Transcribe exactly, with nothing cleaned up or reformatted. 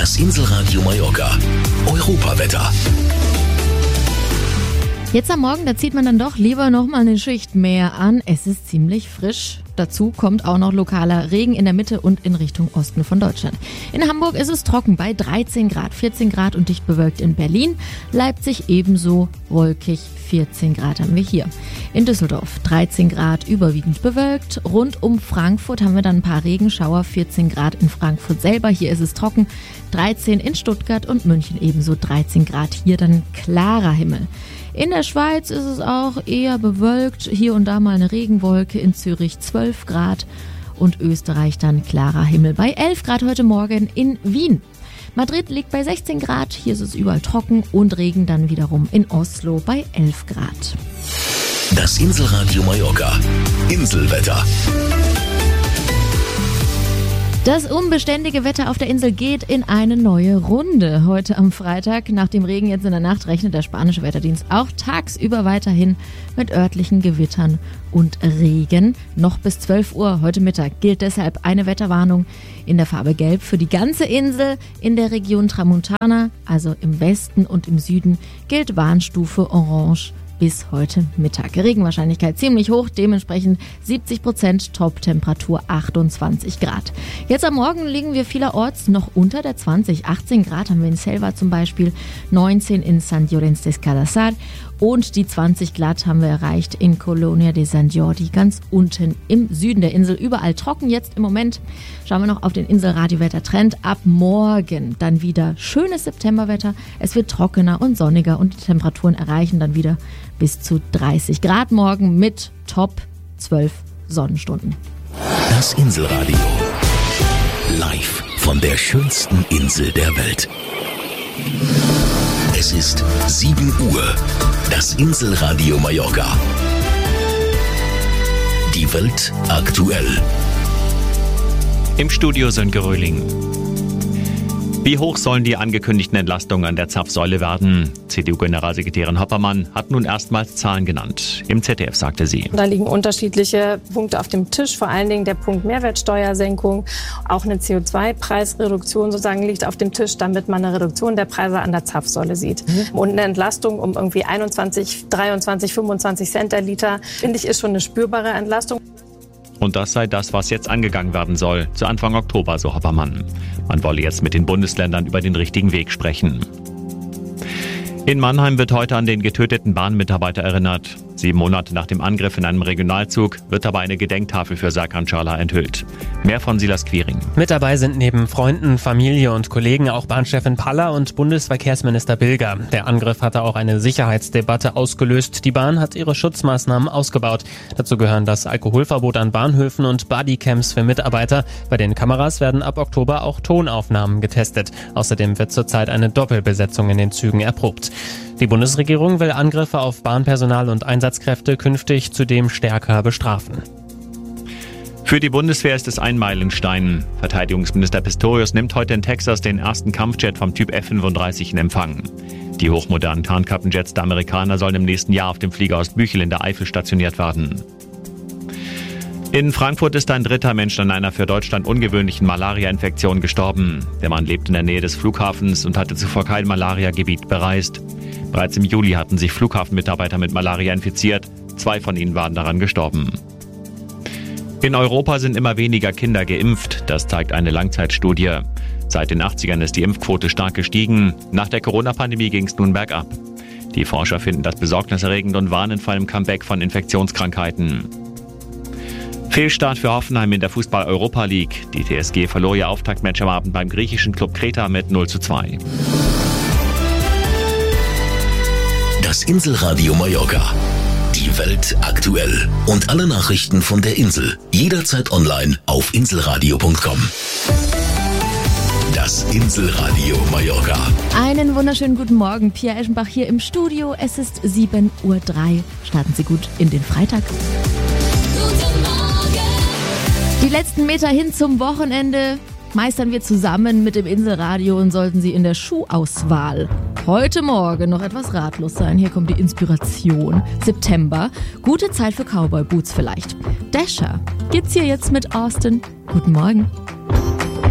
Das Inselradio Mallorca. Europawetter. Jetzt am Morgen, da zieht man dann doch lieber nochmal eine Schicht mehr an. Es ist ziemlich frisch. Dazu kommt auch noch lokaler Regen in der Mitte und in Richtung Osten von Deutschland. In Hamburg ist es trocken bei dreizehn Grad, vierzehn Grad und dicht bewölkt in Berlin. Leipzig ebenso wolkig, vierzehn Grad haben wir hier. In Düsseldorf dreizehn Grad, überwiegend bewölkt. Rund um Frankfurt haben wir dann ein paar Regenschauer, vierzehn Grad in Frankfurt selber. Hier ist es trocken, dreizehn in Stuttgart und München ebenso dreizehn Grad. Hier dann klarer Himmel. In der Schweiz ist es auch eher bewölkt, hier und da mal eine Regenwolke, in Zürich zwölf Grad und Österreich dann klarer Himmel bei elf Grad heute Morgen in Wien. Madrid liegt bei sechzehn Grad, hier ist es überall trocken und Regen dann wiederum in Oslo bei elf Grad. Das Inselradio Mallorca. Inselwetter. Das unbeständige Wetter auf der Insel geht in eine neue Runde. Heute am Freitag, nach dem Regen jetzt in der Nacht, rechnet der spanische Wetterdienst auch tagsüber weiterhin mit örtlichen Gewittern und Regen. Noch bis zwölf Uhr heute Mittag gilt deshalb eine Wetterwarnung in der Farbe Gelb für die ganze Insel. In der Region Tramontana, also im Westen und im Süden, gilt Warnstufe Orange bis heute Mittag. Regenwahrscheinlichkeit ziemlich hoch, dementsprechend siebzig Prozent, Top-Temperatur achtundzwanzig Grad. Jetzt am Morgen liegen wir vielerorts noch unter der zwanzig. achtzehn Grad haben wir in Selva zum Beispiel, neunzehn in Sant Llorenç des Cardassar und die zwanzig Grad haben wir erreicht in Colonia de Sant Jordi, ganz unten im Süden der Insel. Überall trocken jetzt im Moment. Schauen wir noch auf den Inselradio-Wettertrend. Ab morgen dann wieder schönes Septemberwetter. Es wird trockener und sonniger und die Temperaturen erreichen dann wieder bis zu dreißig Grad morgen mit Top zwölf Sonnenstunden. Das Inselradio. Live von der schönsten Insel der Welt. Es ist sieben Uhr. Das Inselradio Mallorca. Die Welt aktuell. Im Studio Sönke Röhling. Wie hoch sollen die angekündigten Entlastungen an der Zapfsäule werden? C D U-Generalsekretärin Hoppermann hat nun erstmals Zahlen genannt. Im Z D F sagte sie: Da liegen unterschiedliche Punkte auf dem Tisch, vor allen Dingen der Punkt Mehrwertsteuersenkung. Auch eine C O zwei Preisreduktion sozusagen liegt auf dem Tisch, damit man eine Reduktion der Preise an der Zapfsäule sieht. Mhm. Und eine Entlastung um irgendwie einundzwanzig, dreiundzwanzig, fünfundzwanzig Cent der Liter, finde ich, ist schon eine spürbare Entlastung. Und das sei das, was jetzt angegangen werden soll, zu Anfang Oktober, so Hoppermann. Man wolle jetzt mit den Bundesländern über den richtigen Weg sprechen. In Mannheim wird heute an den getöteten Bahnmitarbeiter erinnert. Sieben Monate nach dem Angriff in einem Regionalzug wird dabei eine Gedenktafel für Serkan Çağlar enthüllt. Mehr von Silas Quiring. Mit dabei sind neben Freunden, Familie und Kollegen auch Bahnchefin Paller und Bundesverkehrsminister Bilger. Der Angriff hatte auch eine Sicherheitsdebatte ausgelöst. Die Bahn hat ihre Schutzmaßnahmen ausgebaut. Dazu gehören das Alkoholverbot an Bahnhöfen und Bodycams für Mitarbeiter. Bei den Kameras werden ab Oktober auch Tonaufnahmen getestet. Außerdem wird zurzeit eine Doppelbesetzung in den Zügen erprobt. Die Bundesregierung will Angriffe auf Bahnpersonal und Einsatzkräfte künftig zudem stärker bestrafen. Für die Bundeswehr ist es ein Meilenstein. Verteidigungsminister Pistorius nimmt heute in Texas den ersten Kampfjet vom Typ F fünfunddreißig in Empfang. Die hochmodernen Tarnkappenjets der Amerikaner sollen im nächsten Jahr auf dem Flieger aus Büchel in der Eifel stationiert werden. In Frankfurt ist ein dritter Mensch an einer für Deutschland ungewöhnlichen Malaria-Infektion gestorben. Der Mann lebt in der Nähe des Flughafens und hatte zuvor kein Malaria-Gebiet bereist. Bereits im Juli hatten sich Flughafenmitarbeiter mit Malaria infiziert. Zwei von ihnen waren daran gestorben. In Europa sind immer weniger Kinder geimpft. Das zeigt eine Langzeitstudie. Seit den achtzigern ist die Impfquote stark gestiegen. Nach der Corona-Pandemie ging es nun bergab. Die Forscher finden das besorgniserregend und warnen vor einem Comeback von Infektionskrankheiten. Fehlstart für Hoffenheim in der Fußball-Europa League. Die T S G verlor ihr Auftaktmatch am Abend beim griechischen Club Kreta mit null zu zwei. Das Inselradio Mallorca. Die Welt aktuell. Und alle Nachrichten von der Insel. Jederzeit online auf inselradio punkt com. Das Inselradio Mallorca. Einen wunderschönen guten Morgen. Pia Eschenbach hier im Studio. Es ist sieben Uhr drei. Starten Sie gut in den Freitag. Die letzten Meter hin zum Wochenende meistern wir zusammen mit dem Inselradio und sollten Sie in der Schuhauswahl heute Morgen noch etwas ratlos sein. Hier kommt die Inspiration. September, gute Zeit für Cowboy-Boots vielleicht. Dasher gibt's hier jetzt mit Austin. Guten Morgen.